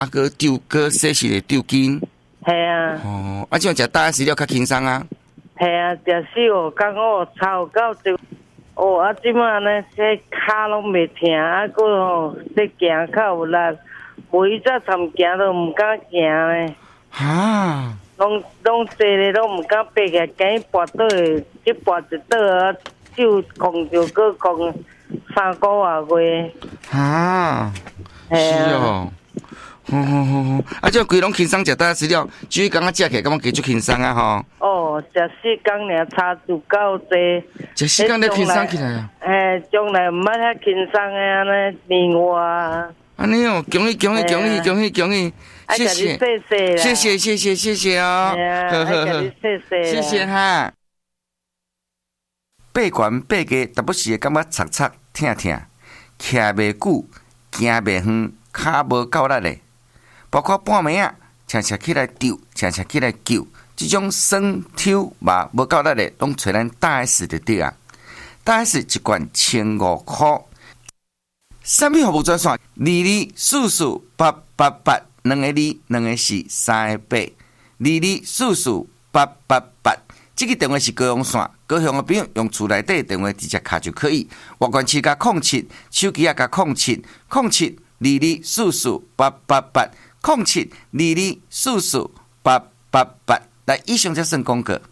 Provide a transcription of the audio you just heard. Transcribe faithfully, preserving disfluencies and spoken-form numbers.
啊，个丢个洗洗的丢筋。 系啊。 哦，啊，这样食大食了较轻松啊。 系啊，食四五工哦，操到就哦，啊，即马呢，这骹拢袂疼，啊，个吼，这行较有力，无伊早参行都毋敢行咧。 哈。 拢拢坐咧，拢毋敢爬起来，惊伊跋倒去，一跋一倒啊，手控着个控三个月月。 哈。 是哦。吼吼吼吼！啊，这规拢轻松食大食了，至于刚刚食起来，感觉加足轻松啊吼。 哦，食四工尔差足够济。 食四工就轻松起来啊。 诶，将来毋捌遐轻松诶安尼年活。 安尼哦，恭喜恭喜恭喜恭喜恭喜！谢谢，谢谢谢谢谢谢哦。 呵呵呵， 谢谢哈。爬悬爬低，但不时会感觉擦擦疼疼，徛袂久，行袂远，骹无够力嘞。包括半暝啊，常常起来丢，常常起来救，这种酸、抽、麻无够力嘞，拢找咱大 S 就对啊。大 S 一罐千五块，产品服务专线：二二四四八八八，两个二，两个四，三个八，二二四四八八八。这个电话是高雄线，高雄的朋友用厝内底电话直接卡就可以。外关市加空七，手机也加空七，空七二二四四八八八。空七二二四四八八八，来以上才算广告。